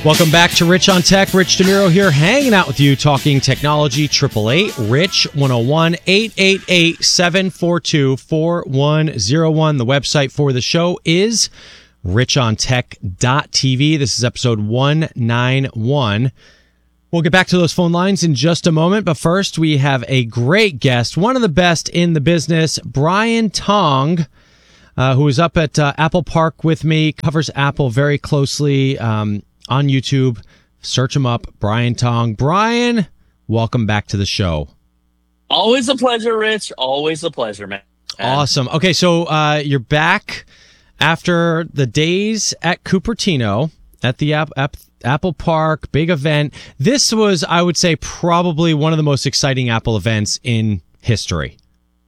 Welcome back to Rich on Tech. Rich DeMuro here, hanging out with you, talking technology. 888-RICH-101, 888-742-4101. The website for the show is richontech.tv. This is episode 191. We'll get back to those phone lines in just a moment, but first we have a great guest, one of the best in the business, Brian Tong, who is up at Apple Park with me, covers Apple very closely on YouTube. Search him up, Brian Tong. Brian, welcome back to the show. Always a pleasure, Rich. Always a pleasure, man. Awesome. Okay, so you're back after the days at Cupertino at the Apple Park, big event. This was, I would say, probably one of the most exciting Apple events in history.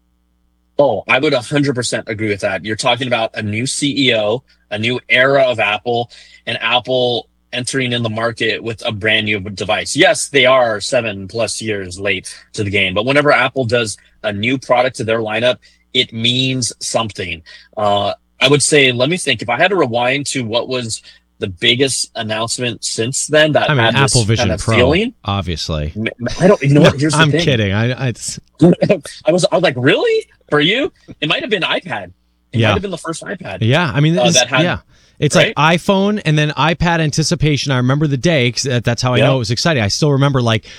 Oh, I would 100% agree with that. You're talking about a new CEO, a new era of Apple, and Apple entering in the market with a brand new device. Yes, they are 7+ years late to the game, but whenever Apple does a new product to their lineup, it means something. I would say, let me think, if I had to rewind to what was the biggest announcement since then, that had Apple Vision kind of Pro, feeling, obviously. I don't, you know what? Here's the I'm thing. kidding. I was like, really? For you? It might have been iPad. It might have been the first iPad. Yeah, I mean, it's right? like iPhone and then iPad anticipation. I remember the day, because that's how I know it was exciting. I still remember, like,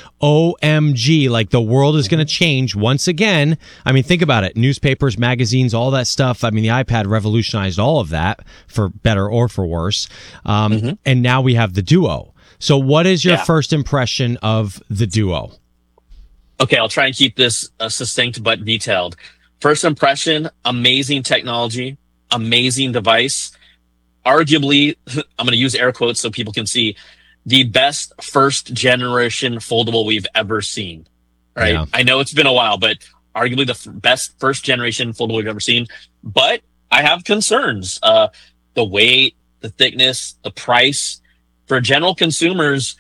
OMG, like the world is going to change once again. I mean, think about it. Newspapers, magazines, all that stuff. I mean, the iPad revolutionized all of that, for better or for worse. And now we have the Duo. So what is your first impression of the Duo? Okay, I'll try and keep this succinct but detailed. First impression, amazing technology, amazing device. Arguably, I'm going to use air quotes so people can see, the best first generation foldable we've ever seen. Right? Yeah. I know it's been a while, but arguably the best first generation foldable we've ever seen. But I have concerns. The weight, the thickness, the price. For general consumers,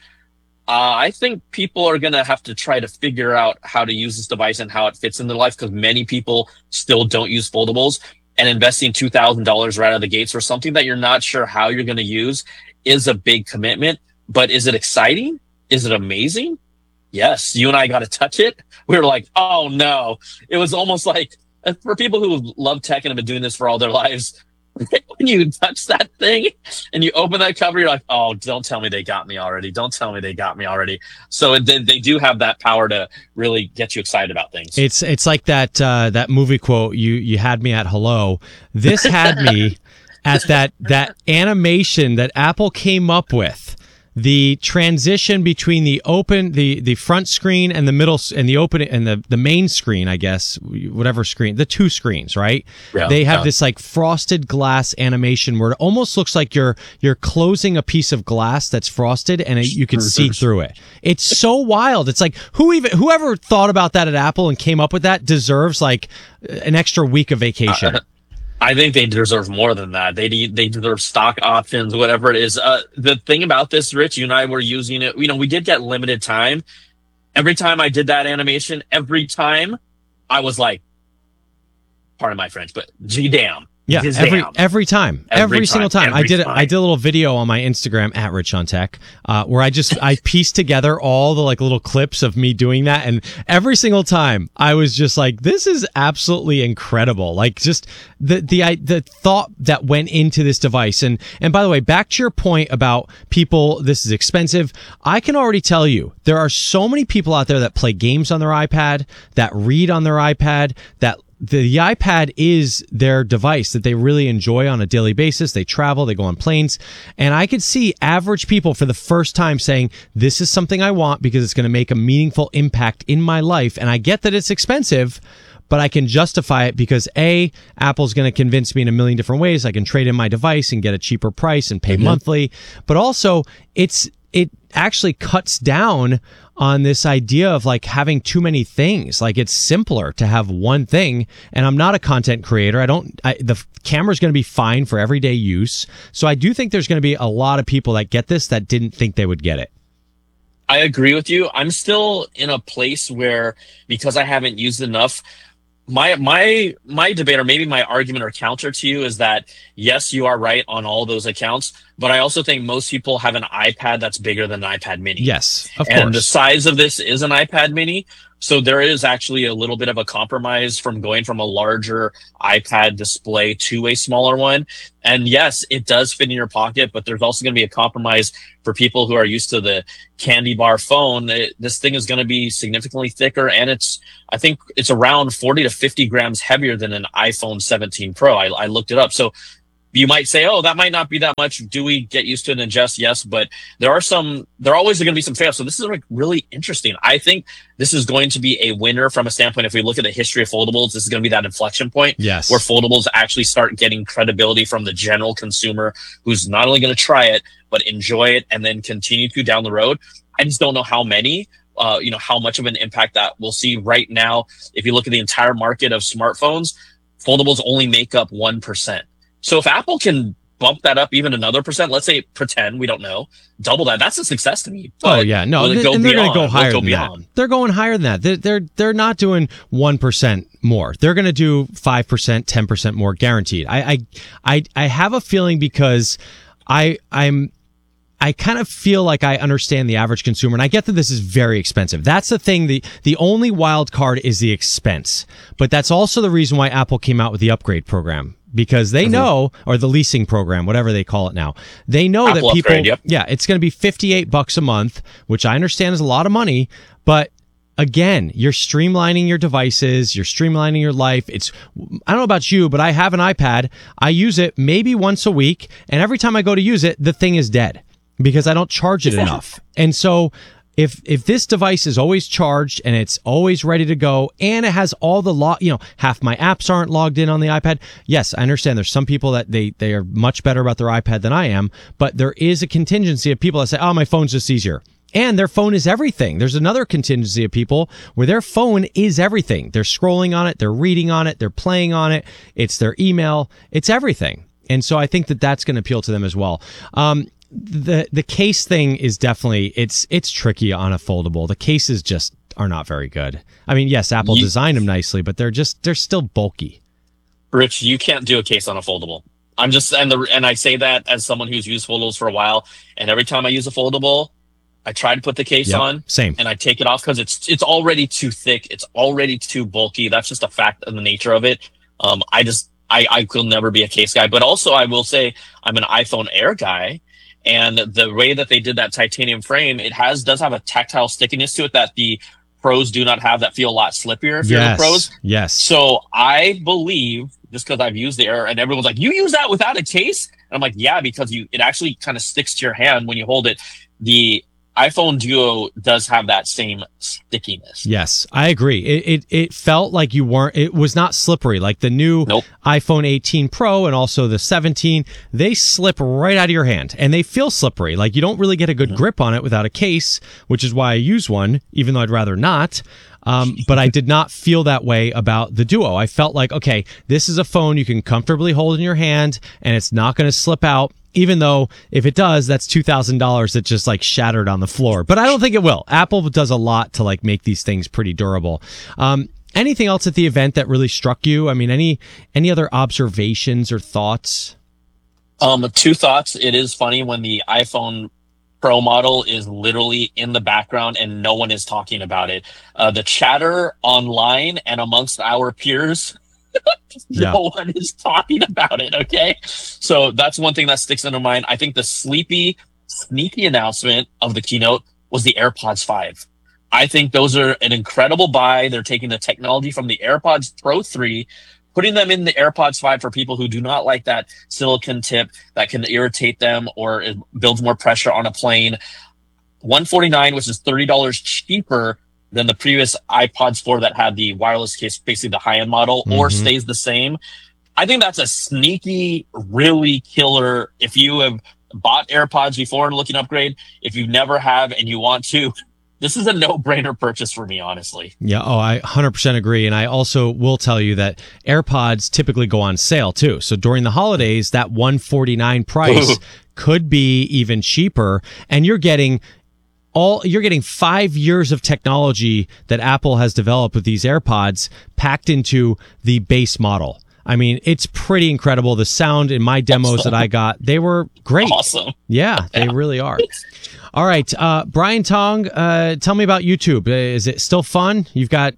I think people are going to have to try to figure out how to use this device and how it fits in their life, because many people still don't use foldables. And investing $2,000 right out of the gates for something that you're not sure how you're going to use is a big commitment. But is it exciting? Is it amazing? Yes. You and I got to touch it. We were like, oh no. It was almost like, for people who love tech and have been doing this for all their lives, when you touch that thing and you open that cover, you're like, oh, don't tell me they got me already. Don't tell me they got me already. So they do have that power to really get you excited about things. It's like that movie quote, you had me at hello. This had me at that animation that Apple came up with. The transition between the front screen and the middle and the open and the main screen, I guess, whatever screen, the two screens, right? Yeah, they have this like frosted glass animation where it almost looks like you're closing a piece of glass that's frosted and you can see through it. It's so wild. It's like whoever thought about that at Apple and came up with that deserves like an extra week of vacation. I think they deserve more than that. They deserve stock options, whatever it is. The thing about this, Rich, you and I were using it. We did get limited time. Every time I did that animation, every time I was like, pardon my French, but gee damn. Yeah, every time. Every single time. I did a little video on my Instagram at Rich on Tech, where I pieced together all the like little clips of me doing that, and every single time I was just like, this is absolutely incredible. Like just the thought that went into this device. And by the way, back to your point about people, this is expensive. I can already tell you there are so many people out there that play games on their iPad, that read on their iPad, that the iPad is their device that they really enjoy on a daily basis. They travel, they go on planes. And I could see average people for the first time saying, this is something I want because it's going to make a meaningful impact in my life. And I get that it's expensive, but I can justify it because A, Apple's going to convince me in a million different ways. I can trade in my device and get a cheaper price and pay monthly. But also it actually cuts down on this idea of like having too many things. Like it's simpler to have one thing. And I'm not a content creator. The camera's going to be fine for everyday use. So I do think there's going to be a lot of people that get this that didn't think they would get it. I agree with you. I'm still in a place where, because I haven't used enough, my debate, or maybe my argument or counter to you, is that yes, you are right on all those accounts, but I also think most people have an iPad that's bigger than an iPad mini. Yes, of And the course. size of this is an iPad mini. So there is actually a little bit of a compromise from going from a larger iPad display to a smaller one. And yes, it does fit in your pocket, but there's also going to be a compromise for people who are used to the candy bar phone. This thing is going to be significantly thicker, and I think it's around 40 to 50 grams heavier than an iPhone 17 Pro. I looked it up. So you might say, oh, that might not be that much. Do we get used to it and adjust? Yes, but there are always going to be some fails. So this is like really interesting. I think this is going to be a winner from a standpoint. If we look at the history of foldables, this is going to be that inflection point Yes. where foldables actually start getting credibility from the general consumer who's not only going to try it, but enjoy it and then continue to down the road. I just don't know how many. How much of an impact that we'll see right now. If you look at the entire market of smartphones, foldables only make up 1%. So if Apple can bump that up even another percent, let's say pretend, we don't know, double that, that's a success to me. But yeah, no, and they're going to go higher than that. They're going higher than that. They're not doing 1% more. They're going to do 5%, 10% more guaranteed. I have a feeling because I kind of feel like I understand the average consumer, and I get that this is very expensive. That's the thing. The only wild card is the expense. But that's also the reason why Apple came out with the upgrade program, because they know, or the leasing program, whatever they call it now. They know Apple that people, upgrade, yep. Yeah, it's going to be $58 a month, which I understand is a lot of money, but again, you're streamlining your devices, you're streamlining your life. I don't know about you, but I have an iPad. I use it maybe once a week, and every time I go to use it, the thing is dead because I don't charge it enough. And so if this device is always charged and it's always ready to go and it has all the half my apps aren't logged in on the iPad. Yes, I understand there's some people that they are much better about their iPad than I am, but there is a contingency of people that say, oh, my phone's just easier. And their phone is everything. There's another contingency of people where their phone is everything. They're scrolling on it, they're reading on it, they're playing on it, it's their email, it's everything. And so I think that that's going to appeal to them as well. The case thing is definitely it's tricky on a foldable. The cases just are not very good. I mean, yes, Apple designed them nicely, but they're still bulky. Rich, you can't do a case on a foldable. And I say that as someone who's used foldables for a while, and every time I use a foldable, I try to put the case on, same, and I take it off because it's already too thick, it's already too bulky. That's just a fact of the nature of it. I could never be a case guy, but also I will say I'm an iPhone Air guy. And the way that they did that titanium frame, does have a tactile stickiness to it that the pros do not have, that feel a lot slippier if you're the pros. Yes. So I believe, just because I've used the Air, and everyone's like, you use that without a case? And I'm like, yeah, because it actually kind of sticks to your hand when you hold it. The iPhone Duo does have that same stickiness. Yes, I agree. It felt like it was not slippery. Like the new iPhone 18 Pro and also the 17, they slip right out of your hand and they feel slippery. Like you don't really get a good grip on it without a case, which is why I use one, even though I'd rather not. But I did not feel that way about the Duo. I felt like, okay, this is a phone you can comfortably hold in your hand and it's not going to slip out. Even though if it does, that's $2,000 that just like shattered on the floor. But I don't think it will. Apple does a lot to like make these things pretty durable. Anything else at the event that really struck you? I mean, any other observations or thoughts? Two thoughts. It is funny when the iPhone Pro model is literally in the background and no one is talking about it. The chatter online and amongst our peers, no one is talking about it. Okay. So that's one thing that sticks in my mind. I think the sneaky announcement of the keynote was the AirPods 5. I think those are an incredible buy. They're taking the technology from the AirPods Pro 3, putting them in the AirPods 5 for people who do not like that silicone tip that can irritate them or it builds more pressure on a plane. $149, which is $30 cheaper than the previous iPods 4 that had the wireless case, basically the high-end model, or stays the same. I think that's a sneaky, really killer. If you have bought AirPods before and looking to upgrade, if you never have and you want to, this is a no-brainer purchase for me, honestly. Yeah, I 100% agree. And I also will tell you that AirPods typically go on sale, too. So during the holidays, that $149 price could be even cheaper. And you're getting 5 years of technology that Apple has developed with these AirPods packed into the base model. I mean, it's pretty incredible. The sound in my demos that I got, they were great. Awesome. Yeah, they really are. All right, Brian Tong, tell me about YouTube. Is it still fun? You've got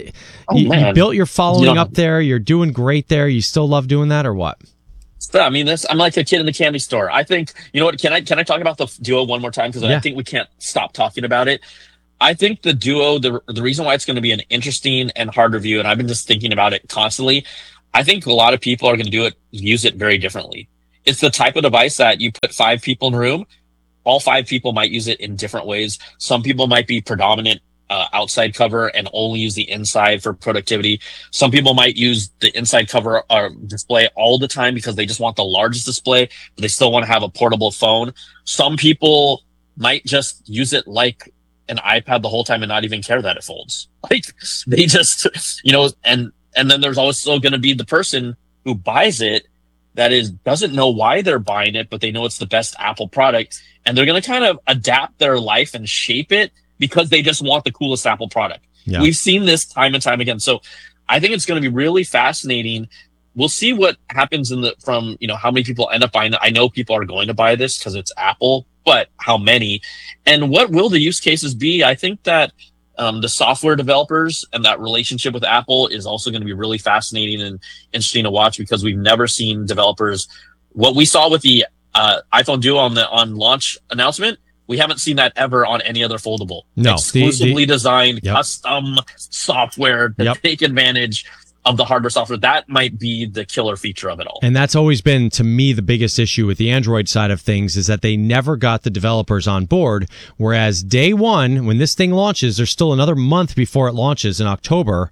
you built your following up there. You're doing great there. You still love doing that, or what? I mean, I'm like a kid in the candy store. I think, you know what? Can I talk about the Duo one more time? Because I think we can't stop talking about it. I think the Duo, the reason why it's going to be an interesting and hard review, and I've been just thinking about it constantly. I think a lot of people are going to use it very differently. It's the type of device that you put 5 people in a room. All 5 people might use it in different ways. Some people might be predominant outside cover and only use the inside for productivity. Some people might use the inside cover or display all the time because they just want the largest display, but they still want to have a portable phone. Some people might just use it like an iPad the whole time and not even care that it folds. Like they just, and then there's also going to be the person who buys it that doesn't know why they're buying it, but they know it's the best Apple product, and they're going to kind of adapt their life and shape it because they just want the coolest Apple product. Yeah. We've seen this time and time again. So I think it's going to be really fascinating. We'll see what happens from how many people end up buying it. I know people are going to buy this because it's Apple, but how many? And what will the use cases be? I think that the software developers and that relationship with Apple is also going to be really fascinating and interesting to watch, because we've never seen developers. What we saw with the iPhone Duo on launch announcement, we haven't seen that ever on any other foldable. No, exclusively designed custom software to take advantage of the hardware software. That might be the killer feature of it all. And that's always been, to me, the biggest issue with the Android side of things, is that they never got the developers on board. Whereas day one, when this thing launches, there's still another month before it launches in October,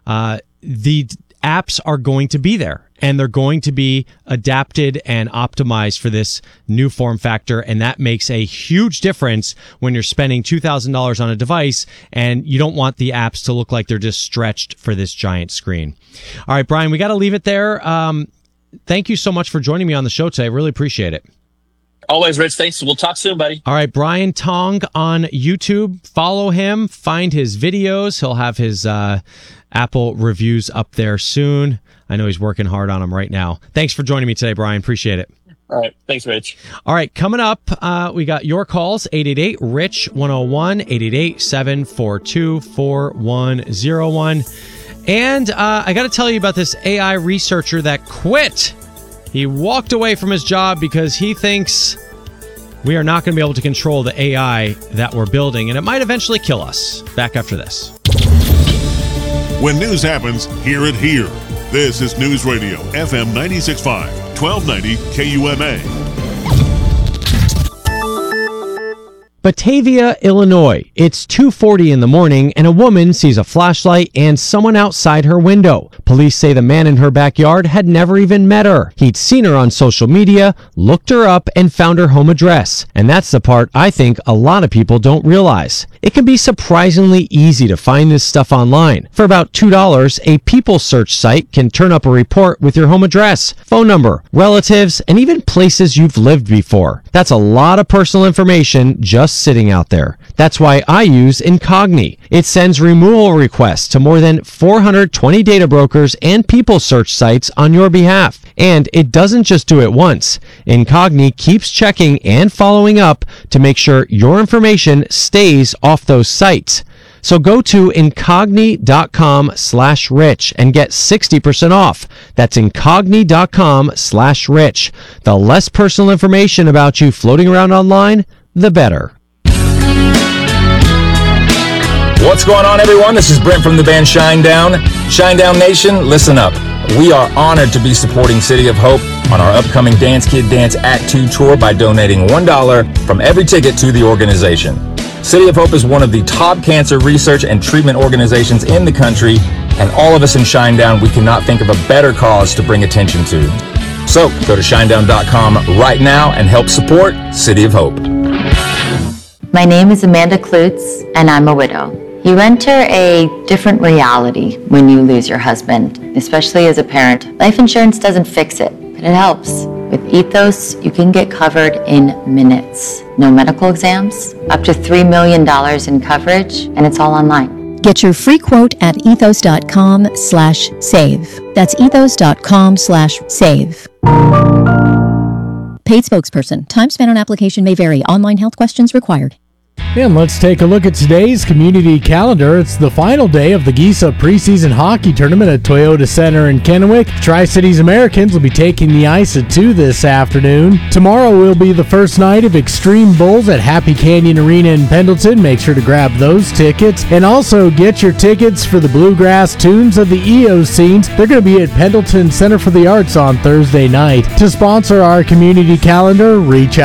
the apps are going to be there. And they're going to be adapted and optimized for this new form factor. And that makes a huge difference when you're spending $2,000 on a device and you don't want the apps to look like they're just stretched for this giant screen. All right, Brian, we got to leave it there. Thank you so much for joining me on the show today. I really appreciate it. Always, Rich. Thanks. We'll talk soon, buddy. All right, Brian Tong on YouTube. Follow him. Find his videos. He'll have his Apple reviews up there soon. I know he's working hard on them right now. Thanks for joining me today, Brian. Appreciate it. All right. Thanks, Rich. All right. Coming up, we got your calls, 888-RICH-101, 888-742-4101. And I got to tell you about this AI researcher that quit. He walked away from his job because he thinks we are not going to be able to control the AI that we're building, and it might eventually kill us. Back after this. When news happens, hear it here. This is News Radio, FM 96.5, 1290 KUMA. Batavia, Illinois. It's 2:40 in the morning and a woman sees a flashlight and someone outside her window. Police say the man in her backyard had never even met her. He'd seen her on social media, looked her up, and found her home address. And that's the part I think a lot of people don't realize. It can be surprisingly easy to find this stuff online. For about $2, a People Search site can turn up a report with your home address, phone number, relatives, and even places you've lived before. That's a lot of personal information just sitting out there. That's why I use Incogni. It sends removal requests to more than 420 data brokers and People Search sites on your behalf. And it doesn't just do it once. Incogni keeps checking and following up to make sure your information stays off those sites. So go to incogni.com/rich and get 60% off. That's incogni.com/rich. The less personal information about you floating around online, the better. What's going on, everyone? This is Brent from the band Shinedown. Shinedown Nation, listen up. We are honored to be supporting City of Hope on our upcoming Dance Kid Dance Act 2 tour by donating $1 from every ticket to the organization. City of Hope is one of the top cancer research and treatment organizations in the country, and all of us in Shinedown, we cannot think of a better cause to bring attention to. So go to shinedown.com right now and help support City of Hope. My name is Amanda Klutz, and I'm a widow. You enter a different reality when you lose your husband, especially as a parent. Life insurance doesn't fix it, but it helps. With Ethos, you can get covered in minutes. No medical exams, up to $3 million in coverage, and it's all online. Get your free quote at ethos.com/save. That's ethos.com/save. Paid spokesperson. Time spent on application may vary. Online health questions required. And let's take a look at today's community calendar. It's the final day of the GISA preseason hockey tournament at Toyota Center in Kennewick. Tri-Cities Americans will be taking the ice at 2 this afternoon. Tomorrow will be the first night of Extreme Bulls at Happy Canyon Arena in Pendleton. Make sure to grab those tickets. And also get your tickets for the Bluegrass Tunes of the Eocenes. They're going to be at Pendleton Center for the Arts on Thursday night. To sponsor our community calendar, reach out